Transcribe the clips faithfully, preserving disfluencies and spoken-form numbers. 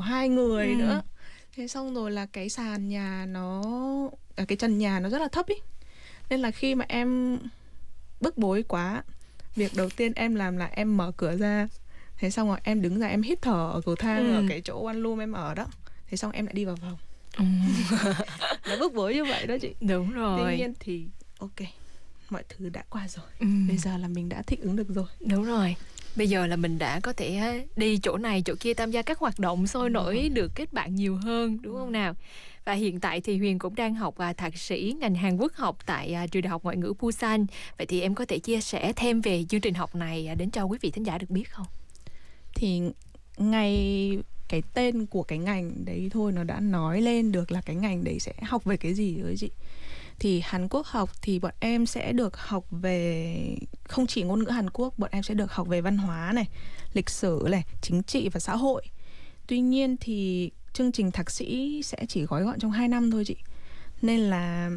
hai người Ừ. nữa. Thế xong rồi là cái sàn nhà nó à, cái trần nhà nó rất là thấp ý. Nên là khi mà em bức bối quá, việc đầu tiên em làm là em mở cửa ra. Thế xong rồi em đứng ra em hít thở ở cầu thang Ừ. ở cái chỗ one room em ở đó. Thế xong em lại đi vào phòng. Ừ. Nó bức bối như vậy đó chị. Đúng rồi. Tuy nhiên thì ok, mọi thứ đã qua rồi. Ừ. Bây giờ là mình đã thích ứng được rồi. Đúng rồi. Bây giờ là mình đã có thể đi chỗ này chỗ kia, tham gia các hoạt động sôi nổi, được kết bạn nhiều hơn, đúng không nào? Và hiện tại thì Huyền cũng đang học à, thạc sĩ ngành Hàn Quốc học tại à, trường đại học ngoại ngữ Busan. Vậy thì em có thể chia sẻ thêm về chương trình học này à, đến cho quý vị thính giả được biết không? Thì ngay cái tên của cái ngành đấy thôi nó đã nói lên được là cái ngành đấy sẽ học về cái gì rồi chị. Thì Hàn Quốc học thì bọn em sẽ được học về không chỉ ngôn ngữ Hàn Quốc, bọn em sẽ được học về văn hóa này, lịch sử này, chính trị và xã hội. Tuy nhiên thì chương trình thạc sĩ sẽ chỉ gói gọn trong hai năm thôi chị. Nên là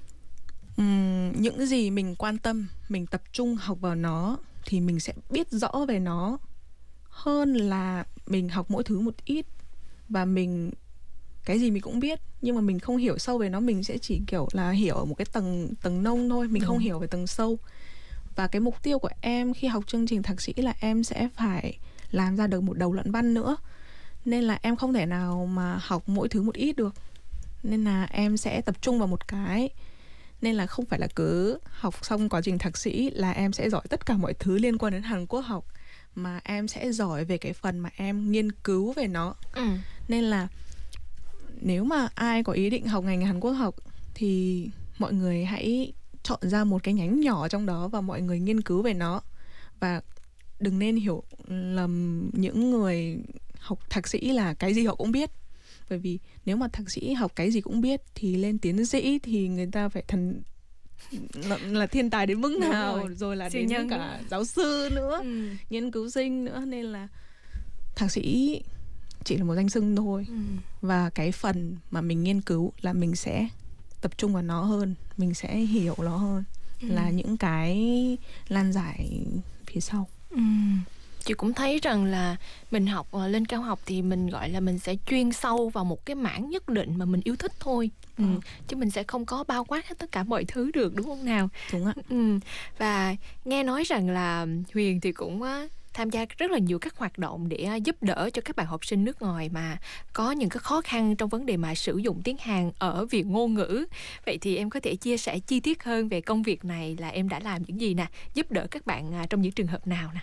um, những gì mình quan tâm, mình tập trung học vào nó thì mình sẽ biết rõ về nó hơn là mình học mỗi thứ một ít và mình cái gì mình cũng biết nhưng mà mình không hiểu sâu về nó, mình sẽ chỉ kiểu là hiểu ở một cái tầng tầng nông thôi, mình Đúng. không hiểu về tầng sâu. Và cái mục tiêu của em khi học chương trình thạc sĩ là em sẽ phải làm ra được một đầu luận văn nữa. Nên là em không thể nào mà học mỗi thứ một ít được. Nên là em sẽ tập trung vào một cái. Nên là không phải là cứ học xong quá trình thạc sĩ là em sẽ giỏi tất cả mọi thứ liên quan đến Hàn Quốc học, mà em sẽ giỏi về cái phần mà em nghiên cứu về nó. Ừ. Nên là nếu mà ai có ý định học ngành Hàn Quốc học thì mọi người hãy chọn ra một cái nhánh nhỏ trong đó và mọi người nghiên cứu về nó. Và đừng nên hiểu lầm những người học thạc sĩ là cái gì họ cũng biết. Bởi vì nếu mà thạc sĩ học cái gì cũng biết thì lên tiến sĩ thì người ta phải thần là, là thiên tài đến mức nào, rồi. rồi là Siêu đến nhân cả giáo sư nữa, ừ. nghiên cứu sinh nữa. Nên là thạc sĩ chỉ là một danh xưng thôi. Ừ. Và cái phần mà mình nghiên cứu là mình sẽ tập trung vào nó hơn, mình sẽ hiểu nó hơn ừ. là những cái lan giải phía sau. Ừ. Chị cũng thấy rằng là mình học uh, lên cao học thì mình gọi là mình sẽ chuyên sâu vào một cái mảng nhất định mà mình yêu thích thôi. Ừ. Ừ. Chứ mình sẽ không có bao quát hết tất cả mọi thứ được, đúng không nào? Đúng ạ. Ừ. Và nghe nói rằng là Huyền thì cũng uh, tham gia rất là nhiều các hoạt động để uh, giúp đỡ cho các bạn học sinh nước ngoài mà có những cái khó khăn trong vấn đề mà sử dụng tiếng Hàn ở viện ngôn ngữ. Vậy thì em có thể chia sẻ chi tiết hơn về công việc này, là em đã làm những gì nè, giúp đỡ các bạn uh, trong những trường hợp nào nè?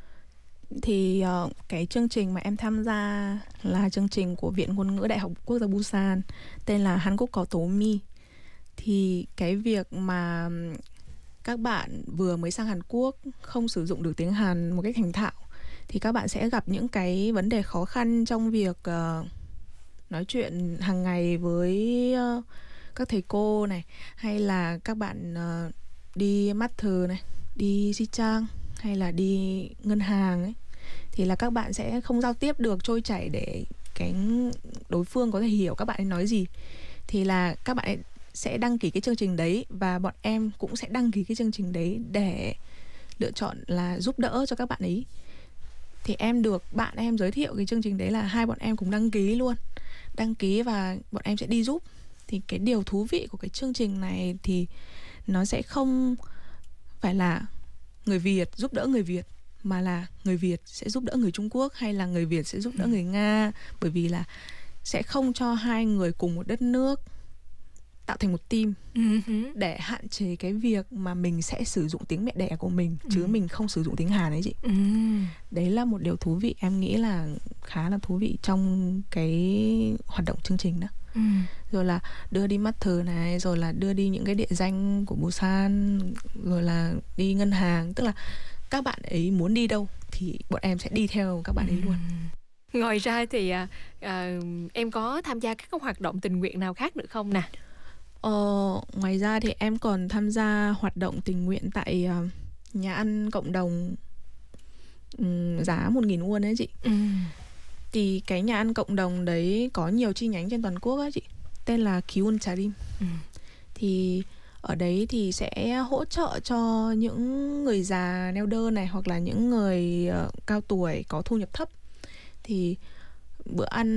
Thì uh, cái chương trình mà em tham gia là chương trình của Viện Ngôn ngữ Đại học Quốc gia Busan, tên là Hàn Quốc có Tố Mi. Thì cái việc mà các bạn vừa mới sang Hàn Quốc không sử dụng được tiếng Hàn một cách thành thạo thì các bạn sẽ gặp những cái vấn đề khó khăn trong việc uh, nói chuyện hàng ngày với uh, các thầy cô này, hay là các bạn uh, đi master này, đi si trang hay là đi ngân hàng ấy, thì là các bạn sẽ không giao tiếp được trôi chảy để cái đối phương có thể hiểu các bạn ấy nói gì. Thì là các bạn ấy sẽ đăng ký cái chương trình đấy và bọn em cũng sẽ đăng ký cái chương trình đấy để lựa chọn là giúp đỡ cho các bạn ấy. Thì em được bạn em giới thiệu cái chương trình đấy là hai bọn em cùng đăng ký luôn. Đăng ký và bọn em sẽ đi giúp. Thì cái điều thú vị của cái chương trình này thì nó sẽ không phải là người Việt giúp đỡ người Việt, mà là người Việt sẽ giúp đỡ người Trung Quốc hay là người Việt sẽ giúp đỡ người Nga. Bởi vì là sẽ không cho hai người cùng một đất nước tạo thành một team uh-huh. để hạn chế cái việc mà mình sẽ sử dụng tiếng mẹ đẻ của mình chứ uh-huh. mình không sử dụng tiếng Hàn ấy chị. uh-huh. Đấy là một điều thú vị, em nghĩ là khá là thú vị trong cái hoạt động chương trình đó. uh-huh. Rồi là đưa đi master này, rồi là đưa đi những cái địa danh của Busan, rồi là đi ngân hàng. Tức là các bạn ấy muốn đi đâu thì bọn em sẽ đi theo các bạn ấy luôn. Ngoài ra thì à, à, em có tham gia các hoạt động tình nguyện nào khác nữa không nè? Ờ, ngoài ra thì em còn tham gia hoạt động tình nguyện tại uh, nhà ăn cộng đồng um, giá một nghìn won ấy chị. Ừ. Thì cái nhà ăn cộng đồng đấy có nhiều chi nhánh trên toàn quốc á chị, tên là Kiun Charim. Ừ. Thì ở đấy thì sẽ hỗ trợ cho những người già neo đơn này, hoặc là những người uh, cao tuổi có thu nhập thấp. Thì bữa ăn